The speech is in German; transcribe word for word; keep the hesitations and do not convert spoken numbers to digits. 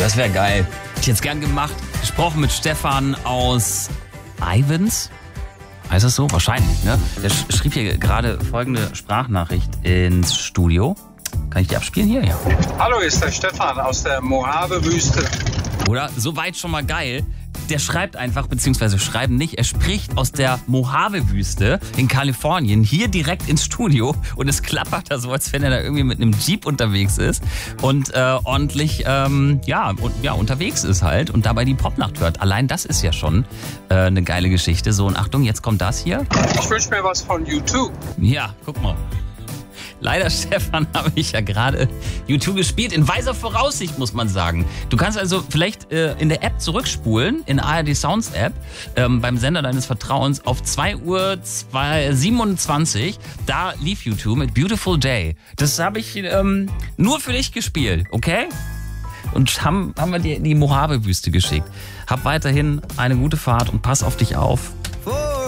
Das wäre geil. Hätte ich jetzt gern gemacht. Gesprochen mit Stefan aus Ivens. Heißt das so? Wahrscheinlich, ne? Der sch- schrieb hier gerade folgende Sprachnachricht ins Studio. Kann ich die abspielen hier? Ja. Hallo, ist der Stefan aus der Mojave-Wüste. Oder? Soweit schon mal geil. Der schreibt einfach, beziehungsweise schreiben nicht, er spricht aus der Mojave-Wüste in Kalifornien hier direkt ins Studio und es klappert da so, als wenn er da irgendwie mit einem Jeep unterwegs ist und äh, ordentlich ähm, ja, und, ja, unterwegs ist halt und dabei die Popnacht hört. Allein das ist ja schon äh, eine geile Geschichte. So, und Achtung, jetzt kommt das hier. Ich wünsche mir was von YouTube. Ja, guck mal. Leider, Stefan, habe ich ja gerade U zwei gespielt. In weiser Voraussicht, muss man sagen. Du kannst also vielleicht äh, in der App zurückspulen, in A R D Sounds App, ähm, beim Sender deines Vertrauens, auf zwei Uhr siebenundzwanzig. Da lief U zwei mit Beautiful Day. Das habe ich ähm, nur für dich gespielt, okay? Und haben, haben wir dir in die Mojave-Wüste geschickt. Hab weiterhin eine gute Fahrt und pass auf dich auf.